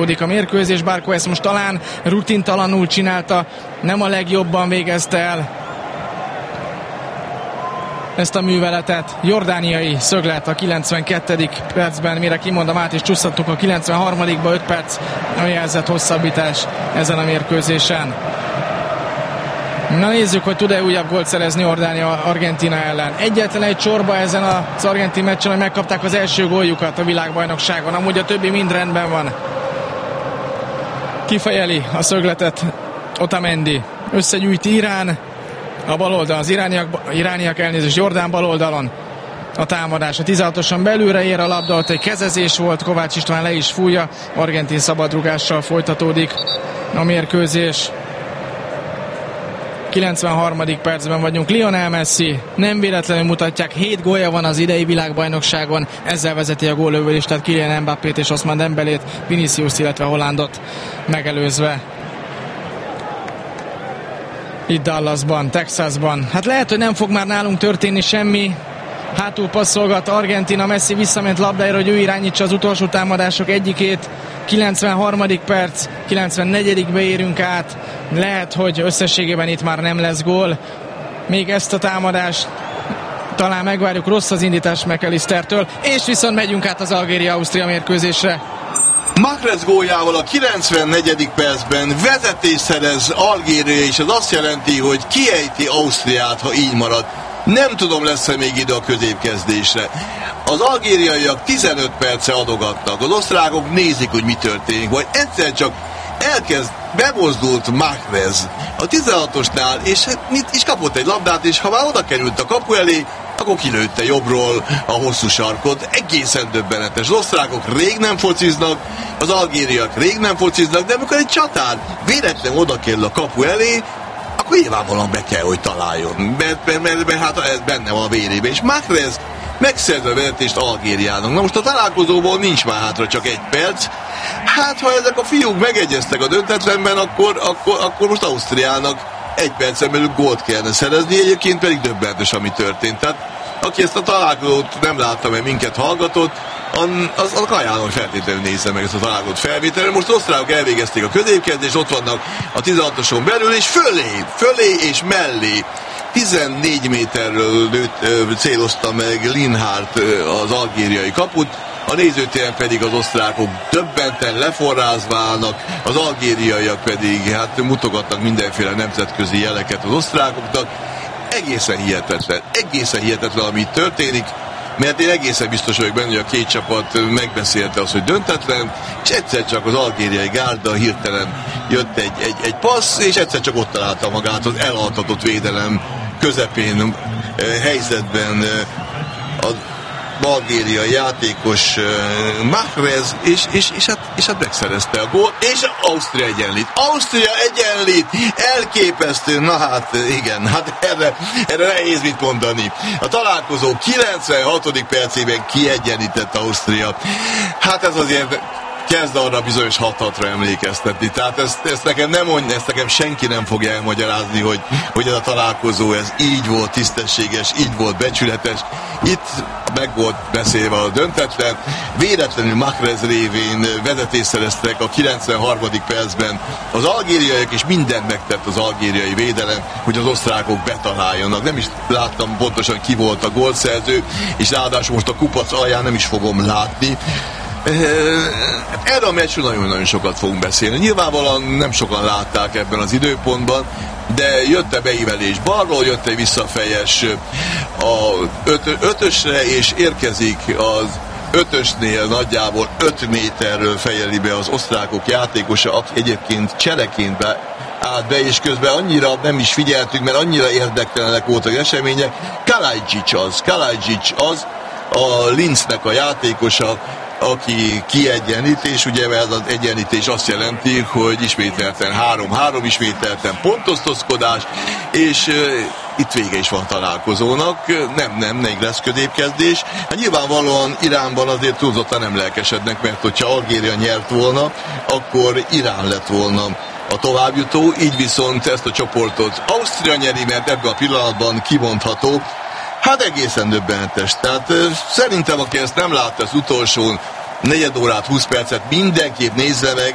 folytatódik a mérkőzés. Barco ezt most talán rutintalanul csinálta, nem a legjobban végezte el ezt a műveletet. Jordániai szöglet a 92. percben, mire kimondom át és csusszantunk a 93-ba, 5 perc a jelzett hosszabbítás ezen a mérkőzésen. Na nézzük, hogy tud-e újabb gólt szerezni Jordánia Argentína ellen. Egyetlen egy sorba ezen az argentin meccsen, hogy megkapták az első góljukat a világbajnokságon. Amúgy a többi mind rendben van. Kifejeli a szögletet Otamendi. Összegyűjti Irán. A bal oldal, az irániak elnézést, Jordán bal oldalon a támadás. A 16-oson belülre ér a labda, ott egy kezezés volt, Kovács István le is fújja. Argentin szabadrúgással folytatódik a mérkőzés. 93. percben vagyunk. Lionel Messi nem véletlenül mutatják, 7 gólja van az idei világbajnokságon, ezzel vezeti a góllövőlistát Kylian Mbappét és Ousmane Dembélét, Vinicius, illetve Hollandot megelőzve. Itt Dallasban, Texasban. Hát lehet, hogy nem fog már nálunk történni semmi. Hátul passzolgat Argentína, Messi visszament labdára, hogy ő irányítsa az utolsó támadások egyikét. 93. perc, 94-be érünk át. Lehet, hogy összességében itt már nem lesz gól. Még ezt a támadást talán megvárjuk, rossz az indítás McAllistertől, és viszont megyünk át az Algéria-Ausztria mérkőzésre. Mahrez góljával a 94. percben vezetés szerez Algéria, és ez azt jelenti, hogy kiejti Ausztriát, ha így marad. Nem tudom, lesz-e még idő a középkezdésre. Az algériaiak 15 perce adogatnak, az osztrákok nézik, hogy mi történik, vagy egyszer csak bemozdult Mahrez a 16-osnál, és kapott egy labdát, és ha már oda került a kapu elé, akkor kilőtte jobbról a hosszú sarkot. Egészen döbbenetes. Az osztrákok rég nem fociznak, az algériak rég nem fociznak, de amikor egy csatár véletlen oda kerül a kapu elé, akkor nyilvánvalóan be kell, hogy találjon. Mert hát ez benne van a vérében. És Mahrez megszerzve a vezetést Algériának. Na most a találkozóból nincs már hátra csak 1 perc. Hát ha ezek a fiúk megegyeztek a döntetlenben, akkor most Ausztriának 1 percen belül gólt kellene szerezni, egyébként pedig döbbenetes, ami történt. Tehát aki ezt a találkozót nem látta, mert minket hallgatott, az ajánlom, feltétlenül nézze meg ezt a találkozót felvételre. Most az osztrákok elvégezték a középkezdést, ott vannak a 16-oson belül, és fölé és mellé 14 méterről célozta meg Linhart az algériai kaput, a nézőtéren pedig az osztrákok döbbenten leforrázva állnak, az algériaiak pedig hát mutogatnak mindenféle nemzetközi jeleket az osztrákoknak. Egészen hihetetlen, ami történik, mert én egészen biztos vagyok benne, hogy a két csapat megbeszélte azt, hogy döntetlen, és egyszer csak az algériai gárda hirtelen jött egy passz, és egyszer csak ott találta magát az elaltatott védelem közepén helyzetben az algériai játékos Mahrez, és hát megszerezte a gólt, és Ausztria egyenlít, elképesztő, na hát igen, hát erre nehéz mit mondani. A találkozó 96. percében kiegyenlített Ausztria. Hát ez azért kezd arra bizonyos 6-6-ra emlékeztetni. Tehát ezt nekem senki nem fogja elmagyarázni, hogy ez a találkozó ez így volt tisztességes, így volt becsületes. Itt meg volt beszélve a döntetlen. Véletlenül Mahrez révén vezetést szereztek a 93. percben az algériaiak, és mindent megtett az algériai védelem, hogy az osztrákok betaláljanak. Nem is láttam pontosan ki volt a gólszerző, és ráadásul most a kupac alján nem is fogom látni. Erre a meccsről nagyon-nagyon sokat fogunk beszélni. Nyilvánvalóan nem sokan látták ebben az időpontban, de jött-e beívelés balról, jött egy visszafejes a ötösre, és érkezik az ötösnél nagyjából 5 méterről fejeli be az osztrákok játékosa, aki egyébként cseleként állt be, és közben annyira nem is figyeltünk, mert annyira érdektelenek voltak az események. Kalajdzic az a Linznek a játékosa, aki kiegyenlít, és ugye ez az egyenlítés azt jelenti, hogy ismételten 3-3, ismételten pontosztozkodás, és itt vége is van találkozónak, nem lesz középkezdés. Hát nyilvánvalóan Iránban azért túlzottan nem lelkesednek, mert hogyha Algéria nyert volna, akkor Irán lett volna a továbbjutó, így viszont ezt a csoportot Ausztria nyeri, mert ebben a pillanatban kimondható, hát egészen döbbenetes. Tehát szerintem, aki ezt nem látta az utolsó 4 órát, 20 percet, mindenképp nézze meg,